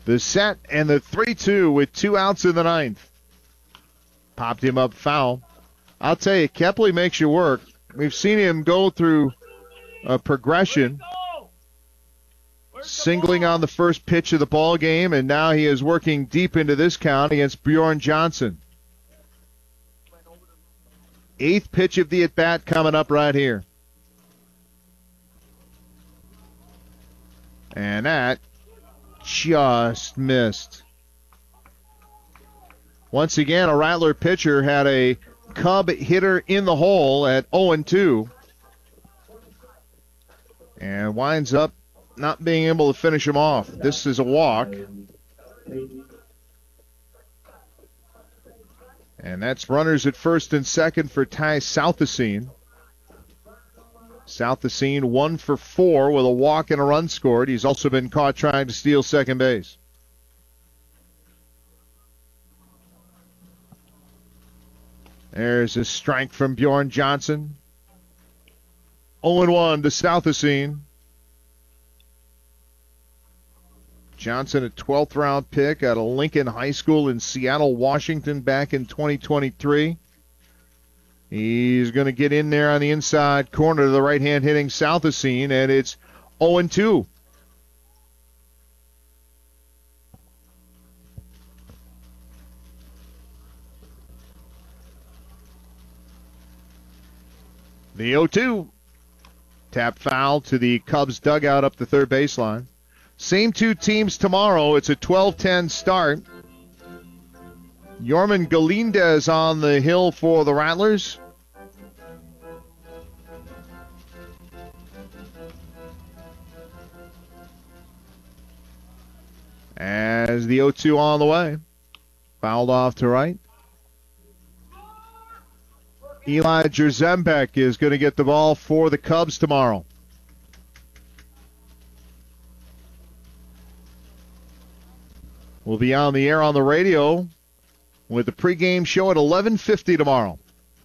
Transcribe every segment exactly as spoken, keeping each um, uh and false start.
The set and the three two with two outs in the ninth. Popped him up foul. I'll tell you, Kepley makes you work. We've seen him go through a progression, singling on the first pitch of the ball game, and now he is working deep into this count against Bjorn Johnson. Eighth pitch of the at-bat coming up right here. And that just missed. Once again, a Rattler pitcher had a Cub hitter in the hole at oh and two. And winds up not being able to finish him off. This is a walk. And that's runners at first and second for Ty Southesine. Southesine one for four with a walk and a run scored. He's also been caught trying to steal second base. There's a strike from Bjorn Johnson. oh and one to Southesine. Johnson, a twelfth round pick out of Lincoln High School in Seattle, Washington back in twenty twenty-three. He's going to get in there on the inside corner to the right-hand hitting Southesine, and it's oh and two. The oh two. Tap foul to the Cubs dugout up the third baseline. Same two teams tomorrow. It's a twelve ten start. Yorman Galindez on the hill for the Rattlers. As the oh two on the way. Fouled off to right. Eli Jerzembek is going to get the ball for the Cubs tomorrow. We'll be on the air on the radio with the pregame show at eleven fifty tomorrow.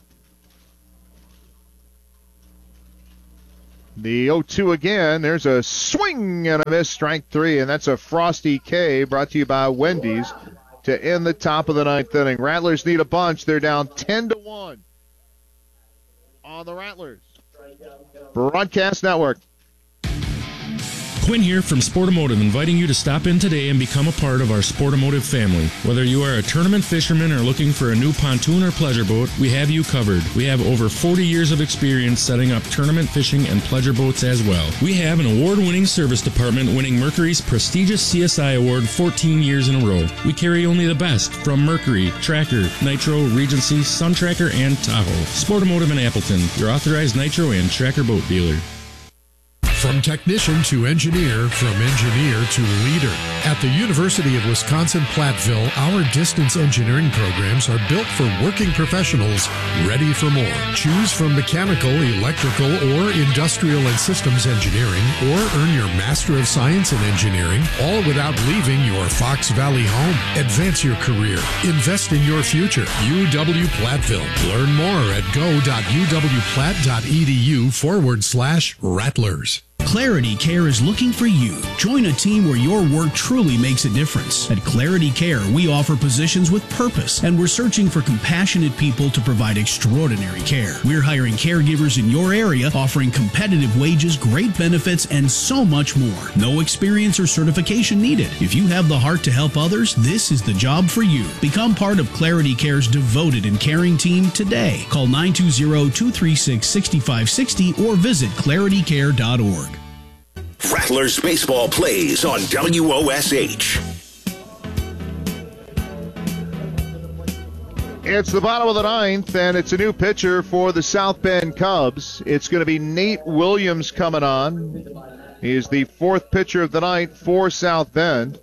The oh two again. There's a swing and a miss, strike three, and that's a Frosty K brought to you by Wendy's to end the top of the ninth inning. Rattlers need a bunch. They're down ten to one on the Rattlers Broadcast Network. Quinn here from Sportomotive, inviting you to stop in today and become a part of our Sportomotive family. Whether you are a tournament fisherman or looking for a new pontoon or pleasure boat, we have you covered. We have over forty years of experience setting up tournament fishing and pleasure boats as well. We have an award-winning service department winning Mercury's prestigious C S I award fourteen years in a row. We carry only the best from Mercury, Tracker, Nitro, Regency, Sun Tracker, and Tahoe. Sportomotive in Appleton, your authorized Nitro and Tracker boat dealer. From technician to engineer, from engineer to leader. At the University of Wisconsin-Platteville, our distance engineering programs are built for working professionals ready for more. Choose from mechanical, electrical, or industrial and systems engineering, or earn your Master of Science in Engineering, all without leaving your Fox Valley home. Advance your career. Invest in your future. U W-Platteville. Learn more at go.uwplatt.edu forward slash Rattlers. Clarity Care is looking for you. Join a team where your work truly makes a difference. At Clarity Care, we offer positions with purpose, and we're searching for compassionate people to provide extraordinary care. We're hiring caregivers in your area, offering competitive wages, great benefits, and so much more. No experience or certification needed. If you have the heart to help others, this is the job for you. Become part of Clarity Care's devoted and caring team today. Call nine two zero, two three six, six five six zero or visit clarity care dot org. Rattlers baseball plays on W O S H. It's the bottom of the ninth, and it's a new pitcher for the South Bend Cubs. It's going to be Nate Williams coming on. He is the fourth pitcher of the night for South Bend.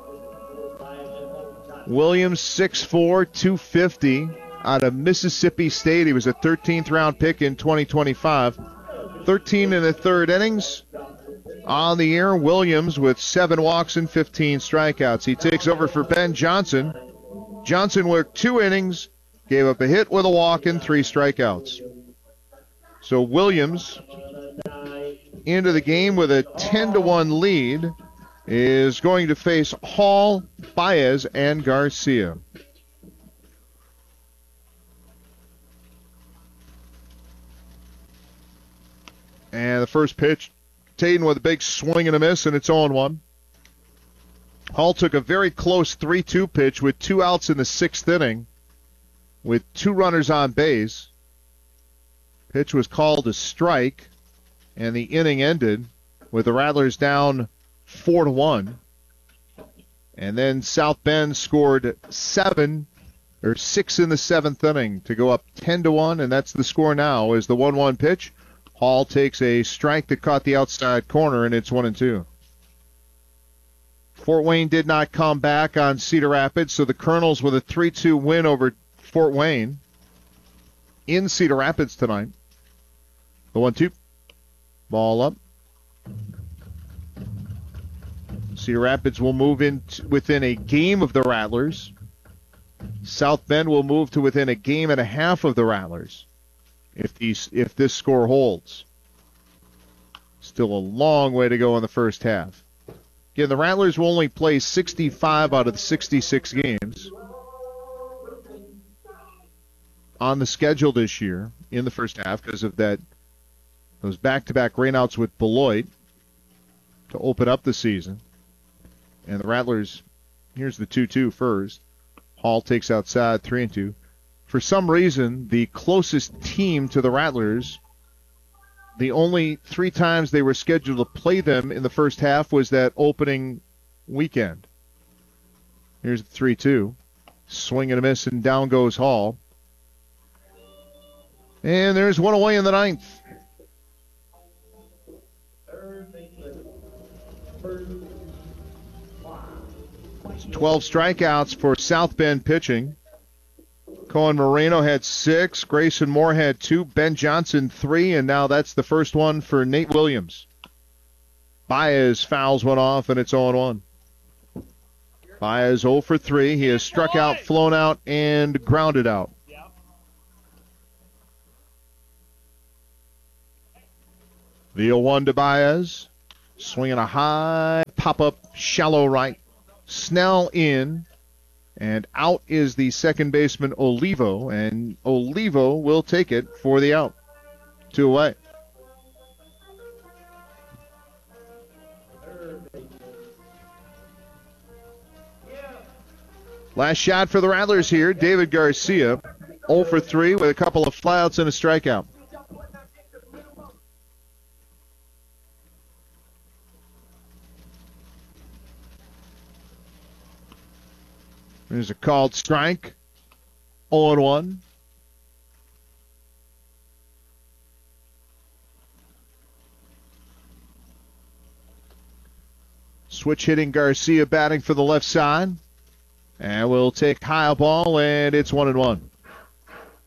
Williams, six four, two fifty, out of Mississippi State. He was a thirteenth round pick in twenty twenty-five. thirteen and a third innings. On the air, Williams with seven walks and fifteen strikeouts. He takes over for Ben Johnson. Johnson worked two innings, gave up a hit with a walk and three strikeouts. So Williams into the game with a ten to one lead. is going to face Hall, Baez, and Garcia. And the first pitch, Taden with a big swing and a miss, and it's oh one. Hall took a very close three two pitch with two outs in the sixth inning with two runners on base. Pitch was called a strike, and the inning ended with the Rattlers down four to one. And then South Bend scored seven or six in the seventh inning to go up ten to one, and that's the score now is the one one pitch. Hall takes a strike that caught the outside corner, and it's one and two. Fort Wayne did not come back on Cedar Rapids, so the Colonels with a three two win over Fort Wayne in Cedar Rapids tonight. The one two. Ball up. Cedar Rapids will move in t- within a game of the Rattlers. South Bend will move to within a game and a half of the Rattlers if these if this score holds. Still a long way to go in the first half. Again, the Rattlers will only play sixty-five out of the sixty-six games on the schedule this year in the first half because of that those back-to-back rainouts with Beloit to open up the season. And the Rattlers, here's the two two first. Hall takes outside, three and two. For some reason, the closest team to the Rattlers, the only three times they were scheduled to play them in the first half was that opening weekend. Here's the three two. Swing and a miss, and down goes Hall. And there's one away in the ninth. twelve strikeouts for South Bend pitching. Cohen Moreno had six. Grayson Moore had two. Ben Johnson three. And now that's the first one for Nate Williams. Baez fouls one off, and it's oh one. Baez oh for three. He has struck out, flown out, and grounded out. The oh one to Baez. Swinging a high pop-up, shallow right. Snell in. And out is the second baseman, Olivo. And Olivo will take it for the out. Two away. Last shot for the Rattlers here. David Garcia, oh for three with a couple of flyouts and a strikeout. There's a called strike. oh one. Switch hitting Garcia batting for the left side. And we'll take high ball, and it's one and one.